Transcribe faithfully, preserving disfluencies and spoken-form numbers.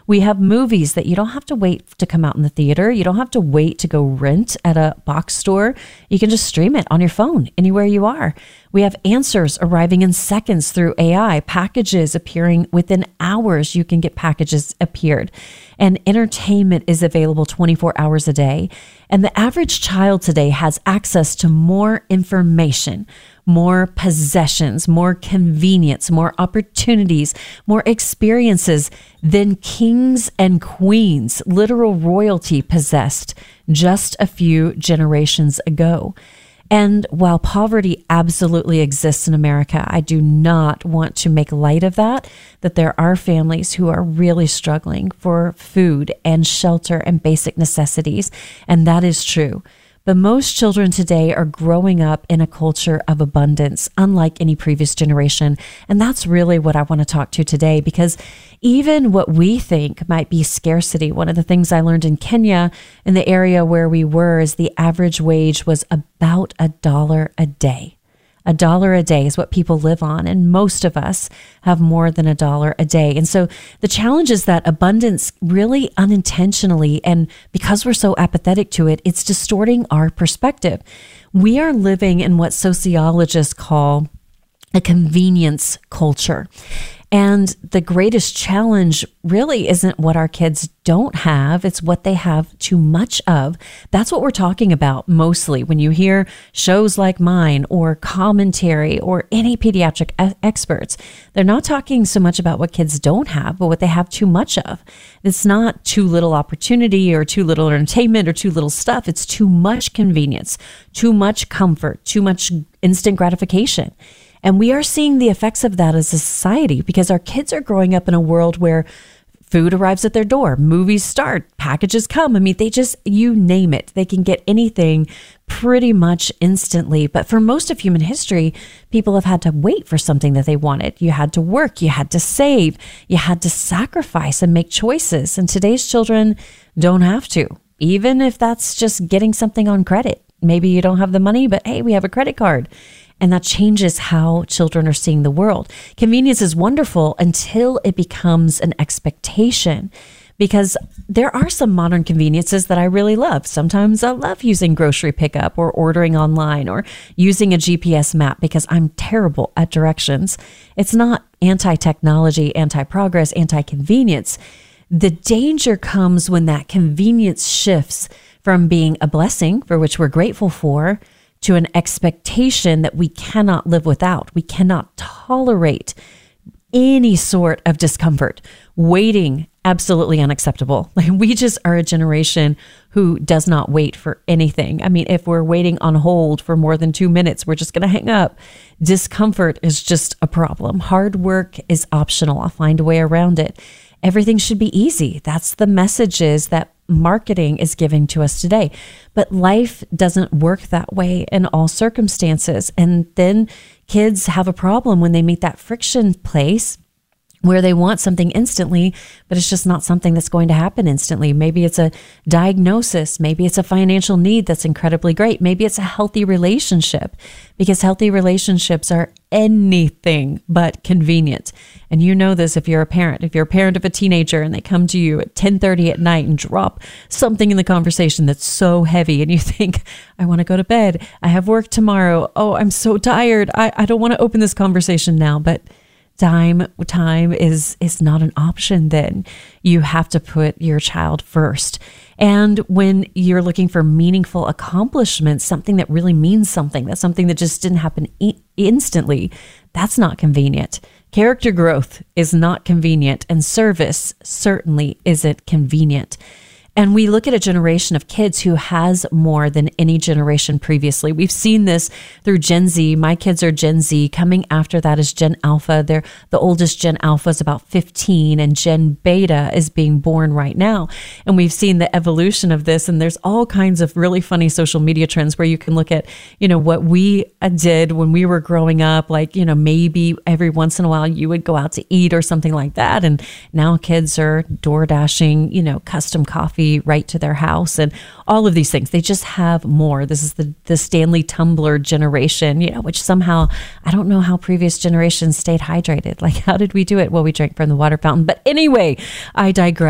We have movies that you don't have to wait to come out in the theater. You don't have to wait to go rent at a box store. You can just stream it on your phone anywhere you are. We have answers arriving in seconds through A I, packages appearing within hours. You can get packages appeared. And entertainment is available twenty-four hours a day. And the average child today has access to more information, more possessions, more convenience, more opportunities, more experiences than kings and queens, literal royalty, possessed just a few generations ago. And while poverty absolutely exists in America, I do not want to make light of that, that there are families who are really struggling for food and shelter and basic necessities. And that is true. But most children today are growing up in a culture of abundance, unlike any previous generation. And that's really what I want to talk to today, because even what we think might be scarcity, one of the things I learned in Kenya, in the area where we were, is the average wage was about a dollar a day. A dollar a day is what people live on, and most of us have more than a dollar a day. And so the challenge is that abundance really unintentionally, and because we're so apathetic to it, it's distorting our perspective. We are living in what sociologists call a convenience culture. And the greatest challenge really isn't what our kids don't have, it's what they have too much of. That's what we're talking about mostly when you hear shows like mine or commentary or any pediatric e- experts. They're not talking so much about what kids don't have, but what they have too much of. It's not too little opportunity or too little entertainment or too little stuff. It's too much convenience, too much comfort, too much instant gratification. And we are seeing the effects of that as a society because our kids are growing up in a world where food arrives at their door, movies start, packages come. I mean, they just, you name it. They can get anything pretty much instantly. But for most of human history, people have had to wait for something that they wanted. You had to work, you had to save, you had to sacrifice and make choices. And today's children don't have to, even if that's just getting something on credit. Maybe you don't have the money, but hey, we have a credit card. And that changes how children are seeing the world. Convenience is wonderful until it becomes an expectation, because there are some modern conveniences that I really love. Sometimes I love using grocery pickup or ordering online or using a G P S map because I'm terrible at directions. It's not anti-technology, anti-progress, anti-convenience. The danger comes when that convenience shifts from being a blessing, for which we're grateful for, to an expectation that we cannot live without. We cannot tolerate any sort of discomfort. Waiting, absolutely unacceptable. Like, we just are a generation who does not wait for anything. I mean, if we're waiting on hold for more than two minutes, we're just going to hang up. Discomfort is just a problem. Hard work is optional. I'll find a way around it. Everything should be easy. That's the messages that marketing is giving to us today. But life doesn't work that way in all circumstances. And then kids have a problem when they meet that friction place where they want something instantly, but it's just not something that's going to happen instantly. Maybe it's a diagnosis. Maybe it's a financial need that's incredibly great. Maybe it's a healthy relationship, because healthy relationships are anything but convenient. And you know this if you're a parent. If you're a parent of a teenager and they come to you at ten thirty at night and drop something in the conversation that's so heavy and you think, I want to go to bed. I have work tomorrow. Oh, I'm so tired. I, I don't want to open this conversation now. But Time time is is not an option then. You have to put your child first. And when you're looking for meaningful accomplishments, something that really means something, that's something that just didn't happen e- instantly, that's not convenient. Character growth is not convenient, and service certainly isn't convenient. And we look at a generation of kids who has more than any generation previously. We've seen this through Gen Z. My kids are Gen Z. Coming after that is Gen Alpha. They're the oldest Gen Alpha is about fifteen, and Gen Beta is being born right now. And we've seen the evolution of this. And there's all kinds of really funny social media trends where you can look at, you know, what we did when we were growing up. Like, you know, maybe every once in a while you would go out to eat or something like that. And now kids are door dashing, you know, custom coffee right to their house and all of these things. They just have more. This is the the Stanley Tumbler generation, you know, which somehow, I don't know how previous generations stayed hydrated. Like, how did we do it? Well, we drank from the water fountain. But anyway, I digress.